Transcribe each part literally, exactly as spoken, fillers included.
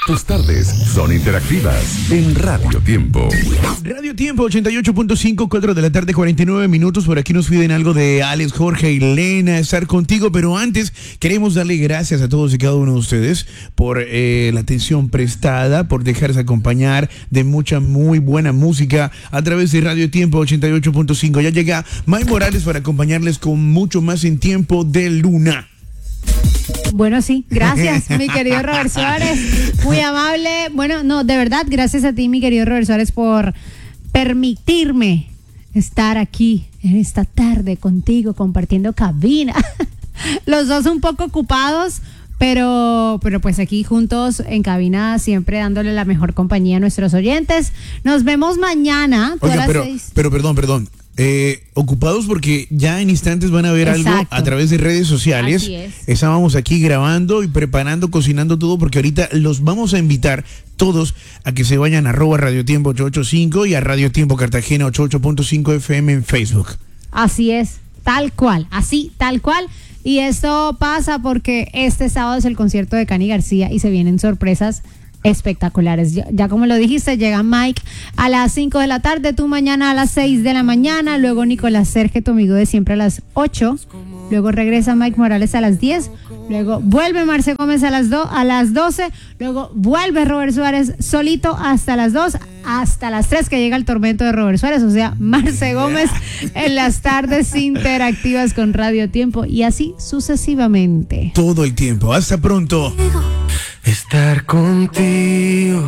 Tus tardes son interactivas en Radio Tiempo. Radio Tiempo ochenta y ocho punto cinco, cuatro de la tarde, cuarenta y nueve minutos. Por aquí nos piden algo de Alex, Jorge y Elena, estar contigo. Pero antes queremos darle gracias a todos y cada uno de ustedes por eh, la atención prestada, por dejarse acompañar de mucha muy buena música a través de Radio Tiempo ochenta y ocho punto cinco. Ya llega Mike Morales para acompañarles con mucho más en Tiempo de Luna. Bueno, sí, gracias, mi querido Robert Suárez, muy amable. Bueno, no, de verdad, gracias a ti, mi querido Robert Suárez, por permitirme estar aquí en esta tarde contigo, compartiendo cabina. Los dos un poco ocupados, pero, pero pues aquí juntos en cabina, siempre dándole la mejor compañía a nuestros oyentes. Nos vemos mañana. Oiga, pero, pero perdón, perdón. Eh, ocupados porque ya en instantes van a ver Exacto. algo a través de redes sociales. Así es. Estábamos aquí grabando y preparando, cocinando todo, porque ahorita los vamos a invitar todos a que se vayan a arroba Radio Tiempo ochocientos ochenta y cinco y a Radio Tiempo Cartagena ochenta y ocho punto cinco F M en Facebook. Así es, tal cual, así, tal cual. Y esto pasa porque este sábado es el concierto de Cani García y se vienen sorpresas espectaculares. Ya, ya como lo dijiste, llega Mike a las cinco de la tarde, tú mañana a las seis de la mañana, luego Nicolás Serge, tu amigo de siempre, a las ocho, luego regresa Mike Morales a las diez, luego vuelve Marce Gómez a las, do, a las doce, luego vuelve Robert Suárez solito hasta las dos, hasta las tres que llega el tormento de Robert Suárez, o sea, Marce Gómez en las tardes interactivas con Radio Tiempo y así sucesivamente. Todo el tiempo. Hasta pronto. Estar contigo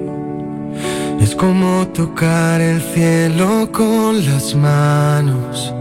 es como tocar el cielo con las manos.